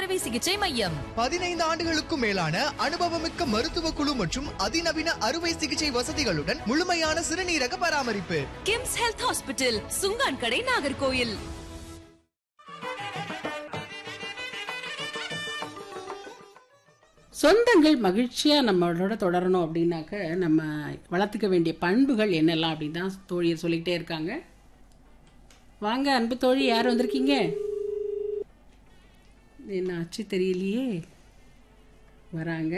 அறுவை சிகிச்சை மையம். 15 ஆண்டுகளுக்கும் மேலான அனுபவமிக்க மருத்துவ குழு மற்றும் அதிநவீன அறுவை சிகிச்சை வசதிகளுடன் முழுமையான சிறுநீரக பராமரிப்பு. கிம்ஸ் ஹெல்த் ஹாஸ்பிட்டல், சுங்கான் கடை, நாகர்கோயில். சொந்தங்கள் மகிழ்ச்சியா நம்மளோட தொடரணும் அப்படின்னாக்க நம்ம வளர்த்துக்க வேண்டிய பண்புகள் என்னெல்லாம் அப்படின்னு தான் தோழியர் சொல்லிக்கிட்டே இருக்காங்க. வாங்க அன்பு தோழி, யார் வந்திருக்கீங்க? என்ன ஆச்சு தெரியலையே. வராங்க.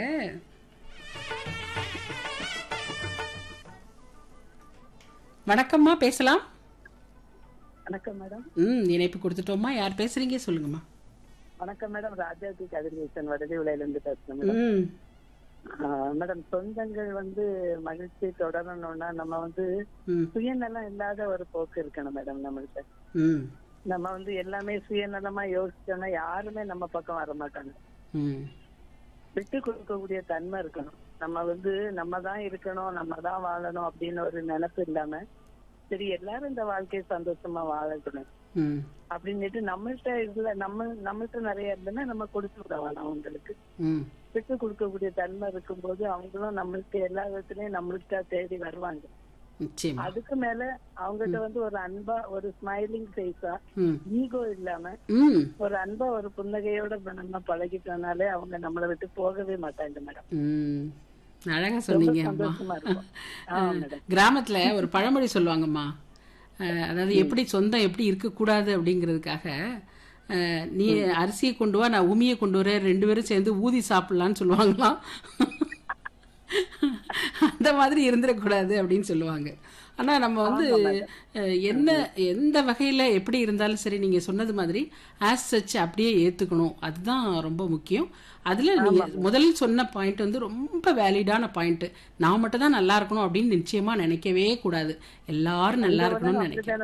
வணக்கம்மா, பேசலாம். வணக்கம் மேடம். இணைப்பு கொடுத்துட்டோம்மா. யார் பேசுறீங்க, சொல்லுங்கம்மா. வணக்கம் மேடம். ராஜாஜி கதிர்வேசன் வடதிவிலையில இருந்து பேசுறேன் மேடம். மேடம், சொந்தங்கள் மகிழ்ச்சி தொடரணும்னா நம்ம சுயநலம் இல்லாத ஒரு போக்கு இருக்கணும் மேடம். நம்மள்கிட்ட நம்ம எல்லாமே சுயநலமா யோசிச்சோம்னா யாருமே நம்ம பக்கம் வர மாட்டாங்க. விட்டு கொடுக்கக்கூடிய தன்மை இருக்கணும். நம்ம தான் இருக்கணும், நம்ம தான் வாழணும் அப்படின்னு ஒரு நினைப்பு இல்லாம, சரி எல்லாரும் இந்த வாழ்க்கையை சந்தோஷமா வாழணும் அப்படின்னுட்டு நம்மள்ட்ட நிறைய இருந்ததுன்னா நம்ம கொடுத்து விடலாம். அவங்களுக்கு விட்டு கொடுக்கக்கூடிய தன்மை இருக்கும்போது அவங்களும் நம்மளுக்கு எல்லா விதத்துலயும் நம்மளுக்கு தேடி வருவாங்க. அதுக்கு மேல அவங்ககிட்ட ஒரு அன்பா, ஒரு ஸ்மைலிங் ஃபேஸா, ஈகோ இல்லாம ஒரு அன்பா, ஒரு புன்னகையோட நம்ம பழகிட்டோம்னாலே அவங்க நம்மளை விட்டு போகவே மாட்டாங்க மேடம். அழகா சொன்னீங்க. கிராமத்துல ஒரு பழமொழி சொல்லுவாங்கம்மா, அதாவது எப்படி சொந்தம் எப்படி இருக்கக்கூடாது அப்படிங்கிறதுக்காக, நீ அரிசியை கொண்டு வா, நான் உமியை கொண்டு வரேன், 2 பேரும் சேர்ந்து ஊதி சாப்பிடலான்னு சொல்லுவாங்களாம். அந்த மாதிரி இருந்துடக்கூடாது அப்படின்னு சொல்லுவாங்க. ஆனா நம்ம என்ன எந்த வகையில எப்படி இருந்தாலும் சரி, நீங்க சொன்னது மாதிரி ஆஸ் சச் அப்படியே ஏத்துக்கணும். அதுதான் ரொம்ப முக்கியம். அதுல நீங்க முதலில் சொன்ன பாயிண்ட் ரொம்ப வேலிடான பாயிண்ட். நான் மட்டும் தான் நல்லா இருக்கணும் அப்படின்னு நிச்சயமா நினைக்கவே கூடாது. எல்லாரும் நல்லா இருக்கணும்னு நினைக்கிறேன்.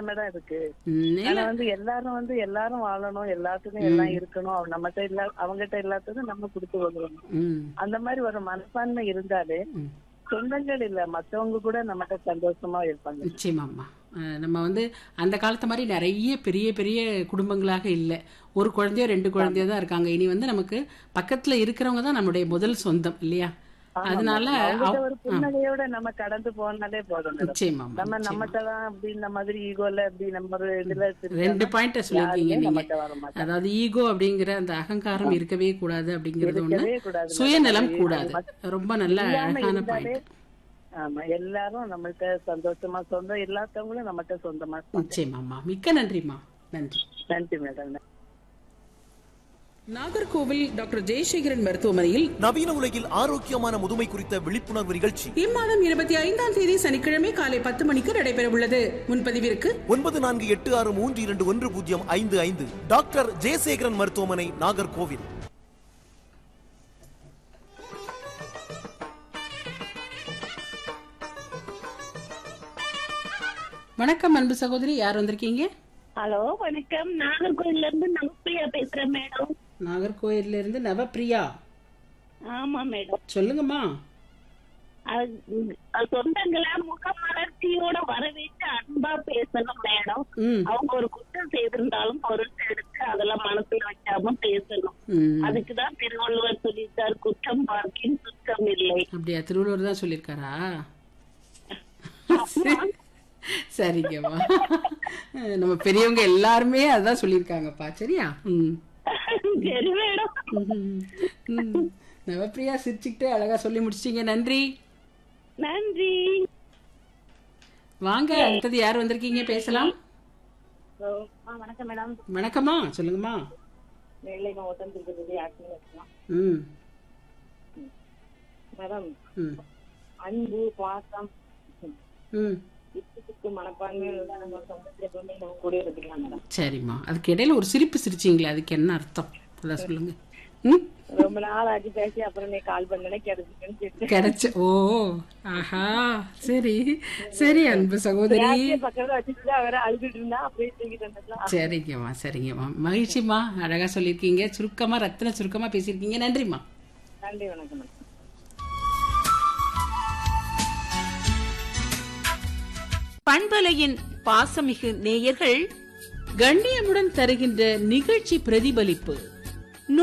எல்லாரும் வாழணும், எல்லாத்துக்கும் எல்லாம் இருக்கணும், நம்மகிட்ட இல்ல அவங்ககிட்ட எல்லாத்துக்கும் நம்ம கொடுத்து கொள்ளணும். அந்த மாதிரி ஒரு மனப்பான்மை இருந்தாலே சொந்தங்கள் இல்ல மத்தவங்க கூட நம்மகிட்ட சந்தோஷமா இருப்பாங்க. நிச்சயமாம்மா. நம்ம அந்த காலத்து மாதிரி நிறைய பெரிய பெரிய குடும்பங்களாக இல்லை. ஒரு குழந்தையோ 2 குழந்தையோ தான் இருக்காங்க. இனி நமக்கு பக்கத்துல இருக்கிறவங்க தான் நம்முடைய முதல் சொந்தம் இல்லையா? அதனால ஒரு புன்னகையோட நம்ம கடந்து போனாலே போதும். நிச்சயமா நம்ம நம்மகிட்டதான் அப்படின்ற மாதிரி ஈகோல அப்படி நம்ம ஒரு இதுல 2 பாயிண்ட் சொல்லிருக்கீங்க நீங்க. அதாவது ஈகோ அப்படிங்கிற அந்த அகங்காரம் இருக்கவே கூடாது அப்படிங்கறது ஒண்ணு, சுயநலம் கூடாது. ரொம்ப நல்ல அழகான பாயிண்ட். ஆமா, எல்லாரும் நம்மள்ட்ட சந்தோஷமா, சொந்தம் எல்லாத்தவங்களும் நம்மகிட்ட சொந்தமா. நிச்சயமாம்மா. மிக்க நன்றிம்மா. நன்றி. நன்றி மேடம். நாகர்கோவில் டாக்டர் ஜெயசேகரன் மருத்துவமனையில் நவீன உலகில் ஆரோக்கியமான முதுமை குறித்த விழிப்புணர்வு நிகழ்ச்சி இம்மாதம் 25ஆம் தேதி சனிக்கிழமை காலை 10 மணிக்கு நடைபெற உள்ளது. முன்பதிவிற்கு 9486311055. டாக்டர் ஜெயசேகரன் மருத்துவமனை, நாகர்கோவில். வணக்கம் அன்பு சகோதரி, யார் வந்திருக்கீங்க? ஹலோ, வணக்கம். நாகர்கோயில்ல இருந்து நவப்பிரியா பேசுறேன் மேடம். நாகர்கோயில்ல இருந்து நவப்பிரியா. ஆமா மேடம், சொல்லுங்கம்மா. சொந்தங்களை முகமலர்ச்சியோட வரவேற்று அன்பா பேசணும் மேடம். அவங்க ஒரு குற்றம் செய்திருந்தாலும் பொருள் எடுத்து அதெல்லாம் மனசுல வைக்காம பேசணும். அதுக்குதான் திருவள்ளுவர் சொல்லியிருக்காரு, குற்றம் பார்க்கின் சுத்தம் இல்லை. அப்படியா? திருவள்ளுவர் தான் சொல்லியிருக்காரா? சரிங்கம்மா. நம்ம பெரியவங்க எல்லாருமே அதான் சொல்லியிருக்காங்கப்பா. சரியா? சரி மேடம். நவப்பிரியா சிரிச்சுக்கிட்டே அழகா சொல்லி முடிச்சிட்டீங்க. நன்றி. நன்றி. வாங்க, அடுத்தது யார் வந்திருக்கீங்க, பேசலாம். வணக்கம் மேடம். வணக்கம்மா, சொல்லுங்கம்மா. மேடம், அன்பு, பாசம், சரிம்மா. அதுக்கு இடையில ஒரு சிரிப்பு சிரிச்சீங்களே, அதுக்கு என்ன அர்த்தம் அதான் சொல்லுங்க. ரொம்ப நாள் ஆச்சு பேசி, அப்புறம் நீ கால் பண்ணனே கிடைச்சு. ஓ, ஆஹா, சரி சரி அன்பு சகோதரி. சரிங்கம்மா, சரிங்கம்மா. மகிழ்ச்சிம்மா, அழகா சொல்லியிருக்கீங்க. சுருக்கமா, ரத்தின சுருக்கமா பேசியிருக்கீங்க. நன்றிம்மா. நன்றி. வணக்கம். பண்பலையின் பாசமிகு நேயர்கள் கண்ணியமுடன் தருகின்ற நிகழ்ச்சி பிரதிபலிப்பு